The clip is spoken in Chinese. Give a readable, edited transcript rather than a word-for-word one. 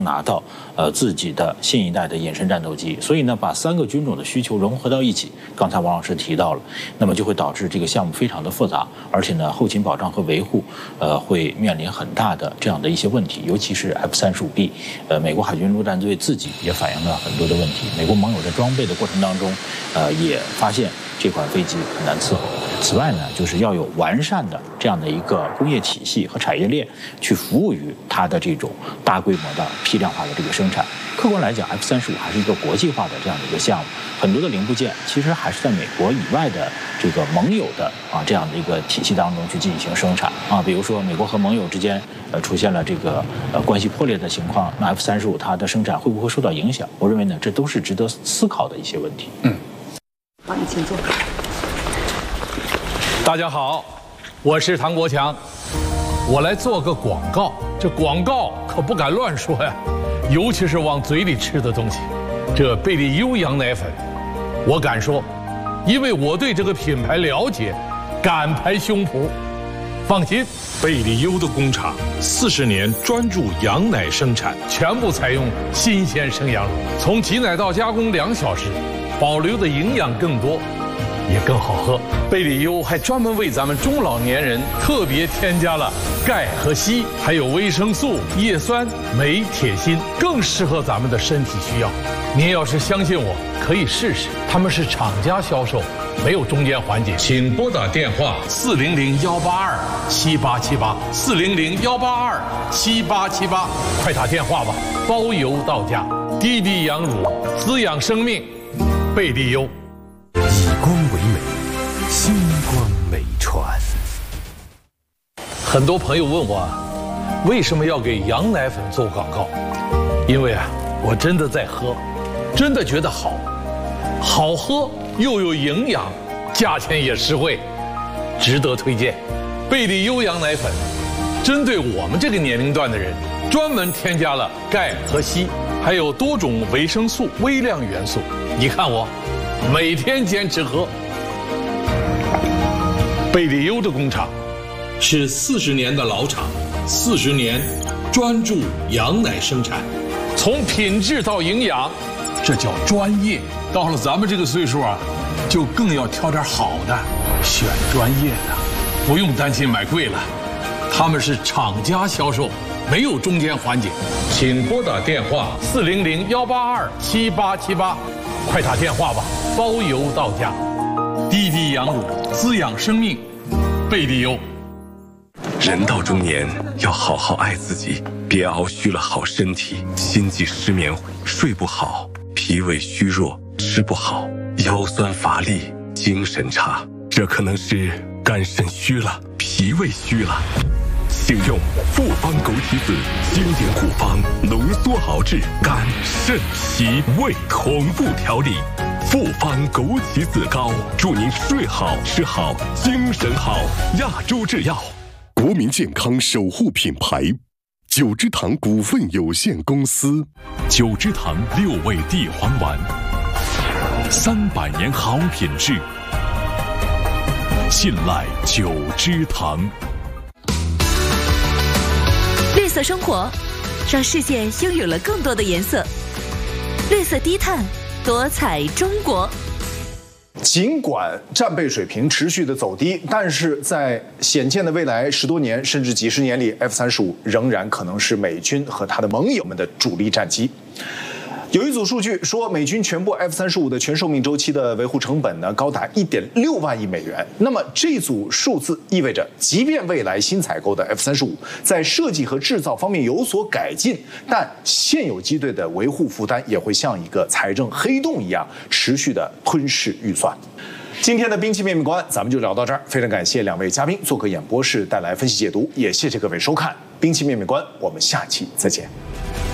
拿到自己的新一代的衍生战斗机，所以呢，把3个军种的需求融合到一起，刚才王老师提到了，那么就会导致这个项目非常的复杂，而且呢，后勤保障和维护会面临很大的这样的一些问题，尤其是 F-35B，美国海军陆战队自己也反映了很多的问题，美国盟友在装备的过程当中，也发现这款飞机很难伺候。此外呢，就是要有完善的这样的一个工业体系和产业链，去服务于它的这种大规模的批量化的这个生产。客观来讲 ，F-35还是一个国际化的这样的一个项目，很多的零部件其实还是在美国以外的这个盟友的这样的一个体系当中去进行生产比如说美国和盟友之间出现了这个关系破裂的情况，那 F-35它的生产会不会受到影响？我认为呢，这都是值得思考的一些问题。 好，你请坐。 大家好，我是唐国强，我来做个广告。这广告可不敢乱说呀，尤其是往嘴里吃的东西。这贝利优羊奶粉，我敢说，因为我对这个品牌了解，敢拍胸脯。放心， 贝利优的工厂40年专注羊奶生产， 全部采用新鲜生羊乳，从挤奶到加工2小时，保留的营养更多。也更好喝。贝利优还专门为咱们中老年人特别添加了钙和硒，还有维生素、叶酸、镁、铁、锌，更适合咱们的身体需要。您要是相信我，可以试试。他们是厂家销售，没有中间环节。 请拨打电话 400-182-7878，400-182-7878，快打电话吧，包邮到家。滴滴羊乳，滋养生命，贝利优。 以光为美，星光美传。 很多朋友问我，为什么要给羊奶粉做广告？因为我真的在喝，真的觉得好，好喝又有营养，价钱也实惠，值得推荐。贝利优羊奶粉，针对我们这个年龄段的人，专门添加了钙和硒，还有多种维生素、微量元素。你看我。每天坚持喝。贝利优的工厂是40年的老厂，40年专注羊奶生产， 从品质到营养，这叫专业。到了咱们这个岁数就更要挑点好的，选专业的，不用担心买贵了。他们是厂家销售，没有中间环节。 请拨打电话 400-182-7878，快打电话吧，包邮到家。滴滴羊乳，滋养生命，贝利优。 人到中年要好好爱自己，别熬虚了好身体，心悸失眠，睡不好，脾胃虚弱，吃不好，腰酸乏力，精神差，这可能是肝肾虚了，脾胃虚了。请用复方枸杞子经典古方浓缩熬制肝肾脾胃同步调理，复方枸杞子膏，祝您睡好吃好精神好。亚洲制药，国民健康守护品牌，九芝堂股份有限公司。 九芝堂6味地黄丸，300年好品质，信赖九芝堂。 绿色生活，让世界拥有了更多的颜色。绿色低碳，多彩中国。 尽管战备水平持续的走低，但是在显见的未来10多年甚至几十年里 ，F-35仍然可能是美军和他的盟友们的主力战机。有一组数据说，美军全部 F-35的全寿命周期的维护成本呢，高达1.6万亿美元。那么这组数字意味着，即便未来新采购的 F-35在设计和制造方面有所改进，但现有机队的维护负担也会像一个财政黑洞一样，持续的吞噬预算。今天的兵器面面观咱们就聊到这儿，非常感谢2位嘉宾做客演播室带来分析解读，也谢谢各位收看兵器面面观，我们下期再见。